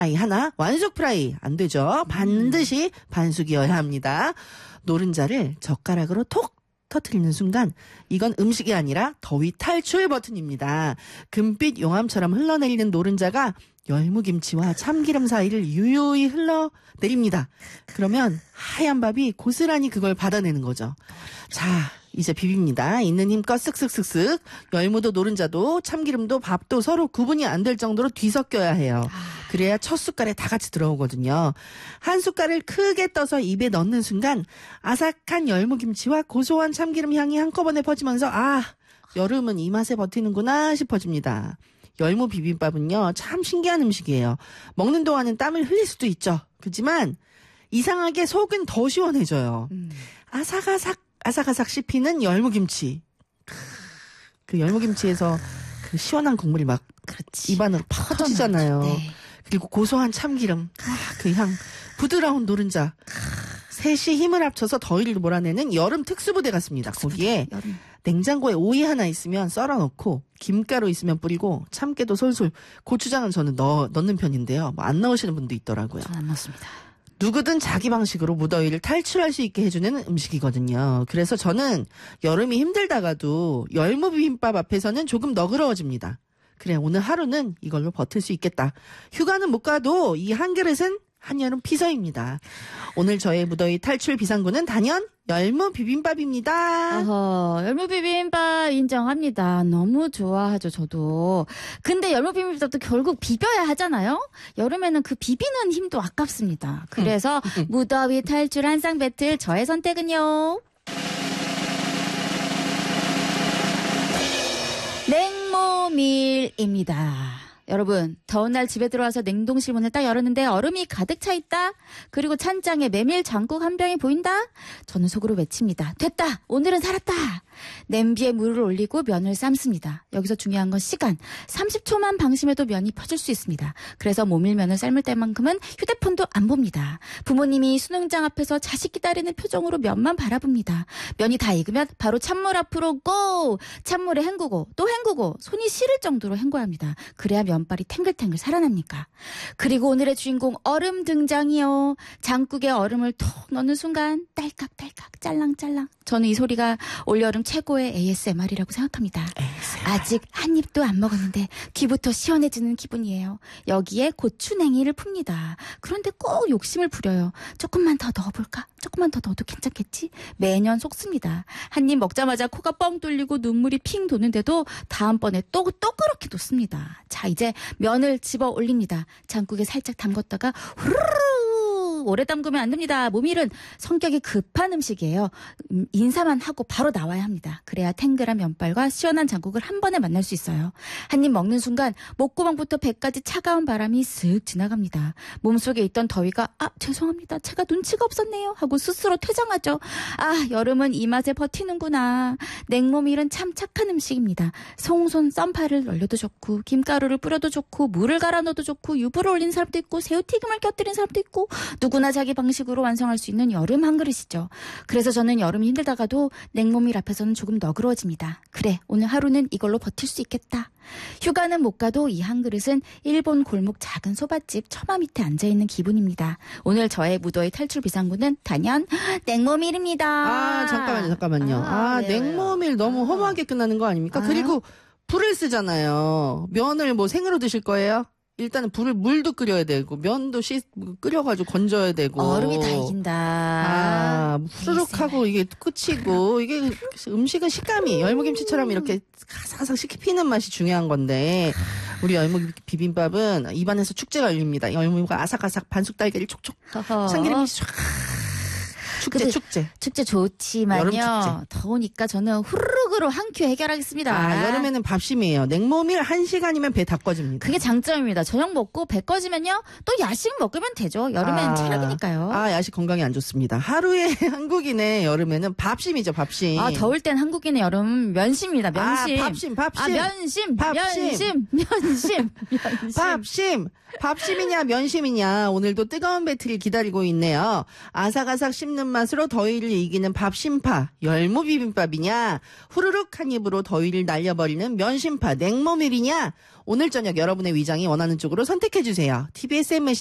하나, 완숙 프라이 안 되죠. 반드시 반숙이어야 합니다. 노른자를 젓가락으로 톡 터트리는 순간 이건 음식이 아니라 더위 탈출 버튼입니다. 금빛 용암처럼 흘러내리는 노른자가 열무김치와 참기름 사이를 유유히 흘러내립니다. 그러면 하얀 밥이 고스란히 그걸 받아내는 거죠. 자, 이제 비빕니다. 있는 힘껏 쓱쓱쓱쓱. 열무도 노른자도 참기름도 밥도 서로 구분이 안 될 정도로 뒤섞여야 해요. 그래야 첫 숟갈에 다 같이 들어오거든요. 한 숟갈을 크게 떠서 입에 넣는 순간 아삭한 열무김치와 고소한 참기름 향이 한꺼번에 퍼지면서 여름은 이 맛에 버티는구나 싶어집니다. 열무 비빔밥은요, 참 신기한 음식이에요. 먹는 동안은 땀을 흘릴 수도 있죠. 그렇지만 이상하게 속은 더 시원해져요. 아삭아삭 씹히는 열무김치. 그 열무김치에서 그 시원한 국물이 막 그렇지. 입안으로 팍 터지잖아요. 네. 그리고 고소한 참기름, 그 향, 부드러운 노른자. 셋이 힘을 합쳐서 더위를 몰아내는 여름 특수부대 같습니다. 거기에 여름. 냉장고에 오이 하나 있으면 썰어 넣고 김가루 있으면 뿌리고 참깨도 솔솔. 고추장은 저는 넣는 편인데요. 뭐 안 넣으시는 분도 있더라고요. 저는 안 넣습니다. 누구든 자기 방식으로 무더위를 탈출할 수 있게 해주는 음식이거든요. 그래서 저는 여름이 힘들다가도 열무 비빔밥 앞에서는 조금 너그러워집니다. 그래, 오늘 하루는 이걸로 버틸 수 있겠다. 휴가는 못 가도 이 한 그릇은 한여름 피서입니다. 오늘 저의 무더위 탈출 비상구는 단연 열무 비빔밥입니다. 열무 비빔밥 인정합니다. 너무 좋아하죠, 저도. 근데 열무 비빔밥도 결국 비벼야 하잖아요. 여름에는 그 비비는 힘도 아깝습니다. 그래서 무더위 탈출 한상 배틀 저의 선택은요. 냉모밀입니다. 여러분, 더운 날 집에 들어와서 냉동실 문을 딱 열었는데 얼음이 가득 차 있다. 그리고 찬장에 메밀 장국 한 병이 보인다. 저는 속으로 외칩니다. 됐다. 오늘은 살았다. 냄비에 물을 올리고 면을 삶습니다. 여기서 중요한 건 시간. 30초만 방심해도 면이 퍼질 수 있습니다. 그래서 모밀면을 삶을 때만큼은 휴대폰도 안 봅니다. 부모님이 수능장 앞에서 자식 기다리는 표정으로 면만 바라봅니다. 면이 다 익으면 바로 찬물 앞으로 고! 찬물에 헹구고 또 헹구고 손이 시릴 정도로 헹궈야 합니다. 그래야 면발이 탱글탱글 살아납니까? 그리고 오늘의 주인공 얼음 등장이요. 장국에 얼음을 톡 넣는 순간 딸깍딸깍 짤랑짤랑. 저는 이 소리가 올여름 최고의 ASMR이라고 생각합니다. ASMR. 아직 한 입도 안 먹었는데 귀부터 시원해지는 기분이에요. 여기에 고추냉이를 풉니다. 그런데 꼭 욕심을 부려요. 조금만 더 넣어볼까? 조금만 더 넣어도 괜찮겠지? 매년 속습니다. 한 입 먹자마자 코가 뻥 뚫리고 눈물이 핑 도는데도 다음번에 또 그렇게 놓습니다. 자, 이제 면을 집어 올립니다. 장국에 살짝 담궜다가 후루루 오래 담그면 안 됩니다. 모밀은 성격이 급한 음식이에요. 인사만 하고 바로 나와야 합니다. 그래야 탱글한 면발과 시원한 장국을 한 번에 만날 수 있어요. 한 입 먹는 순간 목구멍부터 배까지 차가운 바람이 슥 지나갑니다. 몸속에 있던 더위가 죄송합니다. 제가 눈치가 없었네요 하고 스스로 퇴장하죠. 여름은 이 맛에 버티는구나. 냉모밀은 참 착한 음식입니다. 송손 썬파를 널려도 좋고 김가루를 뿌려도 좋고 물을 갈아 넣어도 좋고 유부를 올린 사람도 있고 새우튀김을 곁들인 사람도 있고 누구나 자기 방식으로 완성할 수 있는 여름 한 그릇이죠. 그래서 저는 여름이 힘들다가도 냉모밀 앞에서는 조금 너그러워집니다. 그래, 오늘 하루는 이걸로 버틸 수 있겠다. 휴가는 못 가도 이 한 그릇은 일본 골목 작은 소밭집 처마 밑에 앉아있는 기분입니다. 오늘 저의 무더위 탈출 비상구는 단연 냉모밀입니다. 잠깐만요. 네, 냉모밀 너무 허무하게 끝나는 거 아닙니까? 그리고 불을 쓰잖아요. 면을 뭐 생으로 드실 거예요? 일단은 물도 끓여야 되고 면도 끓여가지고 건져야 되고 얼음이 다 이긴다. 후루룩 하고 이게 끝이고 이게 음식은 식감이 열무김치처럼 이렇게 사삭 씹히는 맛이 중요한 건데 우리 열무 비빔밥은 입안에서 축제가 열립니다. 열무가 아삭아삭 반숙 달걀이 촉촉 참기름이 唰 축제 좋지만요. 여름 축제. 더우니까 저는 후루룩으로 한 큐 해결하겠습니다. 여름에는 밥심이에요. 냉모밀 1시간이면 배 다 꺼집니다. 그게 장점입니다. 저녁 먹고 배 꺼지면요. 또 야식 먹으면 되죠. 여름에는 체력이니까요. 야식 건강에 안 좋습니다. 하루에 한국인의 여름에는 밥심이죠. 밥심. 더울 땐 한국인의 여름 면심입니다. 면심. 밥심. 면심. 밥심이냐 면심이냐 오늘도 뜨거운 배틀이 기다리고 있네요. 아삭아삭 씹는 맛으로 더위를 이기는 밥심파, 열무 비빔밥이냐, 후루룩 한 입으로 더위를 날려버리는 면심파, 냉모밀이냐, 오늘 저녁 여러분의 위장이 원하는 쪽으로 선택해주세요. TBS